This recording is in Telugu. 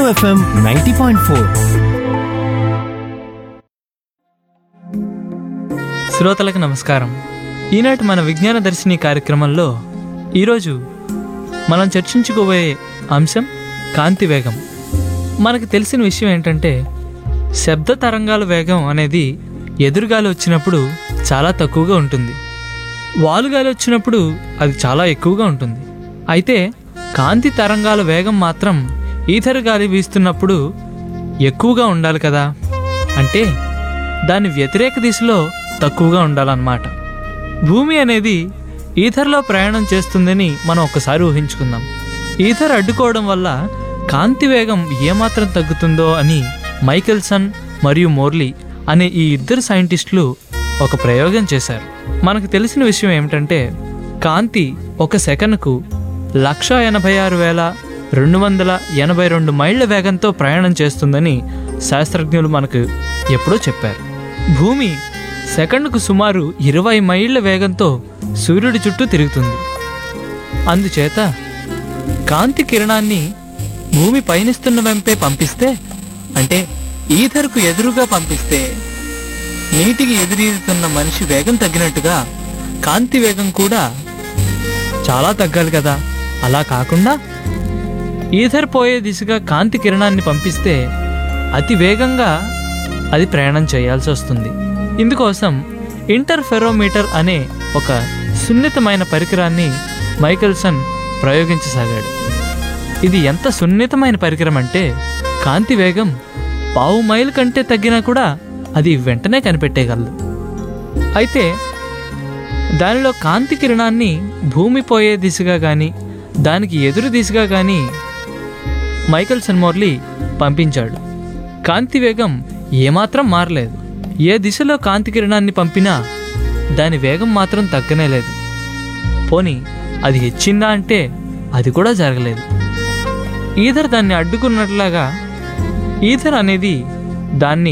FM 90.4. శ్రోతలకు నమస్కారం. ఈనాటి మన విజ్ఞాన దర్శిని కార్యక్రమంలో ఈరోజు మనం చర్చించుకోబోయే అంశం కాంతి వేగం. మనకు తెలిసిన విషయం ఏంటంటే శబ్ద తరంగాల వేగం అనేది ఎదురుగాలి వచ్చినప్పుడు చాలా తక్కువగా ఉంటుంది, వాలుగాలి వచ్చినప్పుడు అది చాలా ఎక్కువగా ఉంటుంది. అయితే కాంతి తరంగాల వేగం మాత్రం ఈథర్ గాలి వీస్తున్నప్పుడు ఎక్కువగా ఉండాలి కదా, అంటే దాని వ్యతిరేక దిశలో తక్కువగా ఉండాలన్నమాట. భూమి అనేది ఈథర్లో ప్రయాణం చేస్తుందని మనం ఒక్కసారి ఊహించుకుందాం. ఈథర్ అడ్డుకోవడం వల్ల కాంతి వేగం ఏమాత్రం తగ్గుతుందో అని మైకెల్సన్ మరియు మోర్లీ అనే ఈ ఇద్దరు సైంటిస్టులు ఒక ప్రయోగం చేశారు. మనకు తెలిసిన విషయం ఏమిటంటే కాంతి ఒక సెకనుకు 186,282 మైళ్ళ వేగంతో ప్రయాణం చేస్తుందని శాస్త్రజ్ఞులు మనకు ఎప్పుడో చెప్పారు. భూమి సెకండ్కు సుమారు 20 మైళ్ళ వేగంతో సూర్యుడి చుట్టూ తిరుగుతుంది. అందుచేత కాంతి కిరణాన్ని భూమి పయనిస్తున్న వెంపే పంపిస్తే, అంటే ఈథర్కు ఎదురుగా పంపిస్తే నీటికి ఎదురీదుతున్న మనిషి వేగం తగ్గినట్టుగా కాంతి వేగం కూడా చాలా తగ్గాలి కదా. అలా కాకుండా ఈథర్ పోయే దిశగా కాంతి కిరణాన్ని పంపిస్తే అతి వేగంగా అది ప్రయాణం చేయాల్సి వస్తుంది. ఇందుకోసం ఇంటర్ఫెరోమీటర్ అనే ఒక సున్నితమైన పరికరాన్ని మైకెల్సన్ ప్రయోగించసాగాడు. ఇది ఎంత సున్నితమైన పరికరం అంటే కాంతి వేగం 1/2 మైలు కంటే తగ్గినా కూడా అది వెంటనే కనిపెట్టేయగలదు. అయితే దానిలో కాంతి కిరణాన్ని భూమి పోయే దిశగా కానీ దానికి ఎదురు దిశగా కానీ మైకెల్సన్ మోర్లీ పంపించాడు. కాంతి వేగం ఏమాత్రం మారలేదు. ఏ దిశలో కాంతి కిరణాన్ని పంపినా దాని వేగం మాత్రం తగ్గనే లేదు. పోనీ అది హెచ్చిందా అంటే అది కూడా జరగలేదు. ఈథర్ దాన్ని అడ్డుకున్నట్లాగా ఈథర్ అనేది దాన్ని